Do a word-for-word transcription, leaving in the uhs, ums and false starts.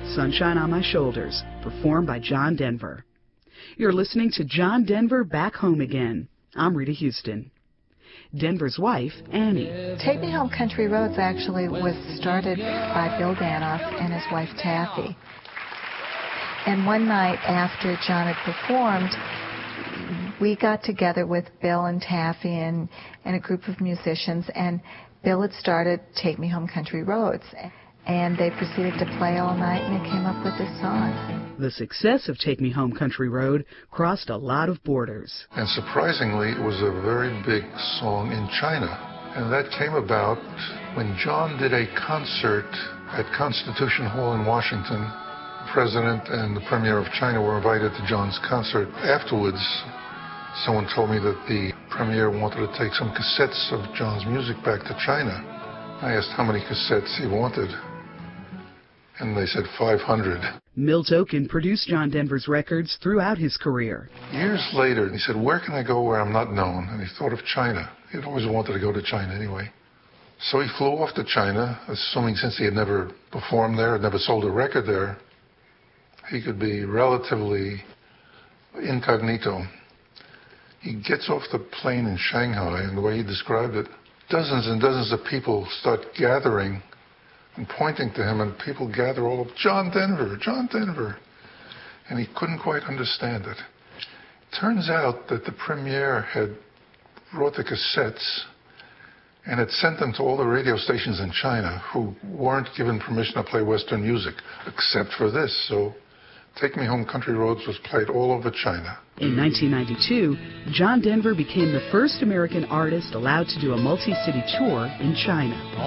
Sunshine on My Shoulders, performed by John Denver. You're listening to John Denver Back Home Again. I'm Rita Houston. Denver's wife, Annie. Take Me Home Country Roads actually was started by Bill Danoff and his wife Taffy. And one night after John had performed, we got together with Bill and Taffy and, and a group of musicians, and Bill had started Take Me Home Country Roads. And they proceeded to play all night, and they came up with this song. The success of Take Me Home Country Road crossed a lot of borders. And surprisingly, it was a very big song in China. And that came about when John did a concert at Constitution Hall in Washington. The president and the premier of China were invited to John's concert. Afterwards, someone told me that the premier wanted to take some cassettes of John's music back to China. I asked how many cassettes he wanted, and they said five hundred. Milt Okun produced John Denver's records throughout his career. Years later, he said, where can I go where I'm not known? And he thought of China. He'd always wanted to go to China anyway. So he flew off to China, assuming since he had never performed there, had never sold a record there, he could be relatively incognito. He gets off the plane in Shanghai, and the way he described it, dozens and dozens of people start gathering and pointing to him, and people gather all up, John Denver, John Denver. And he couldn't quite understand it. Turns out that the premier had brought the cassettes and had sent them to all the radio stations in China who weren't given permission to play Western music, except for this. So Take Me Home Country Roads was played all over China. In nineteen ninety-two, John Denver became the first American artist allowed to do a multi-city tour in China.